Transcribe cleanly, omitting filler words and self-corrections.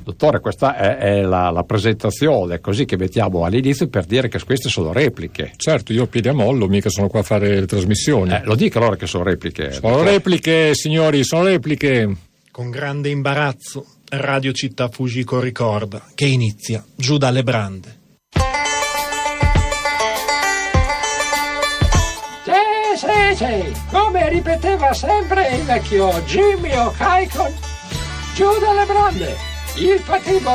Dottore, questa è la presentazione, così che mettiamo all'inizio per dire che queste sono repliche. Certo, io piedi a mollo, mica sono qua a fare le trasmissioni. Lo dica allora che sono repliche. Sono repliche, signori, sono repliche. Con grande imbarazzo, Radio Città Fujiko ricorda che inizia Giù dalle brande. Sì, come ripeteva sempre il vecchio Jimmy O'Kai con Giù dalle brande, il patibolo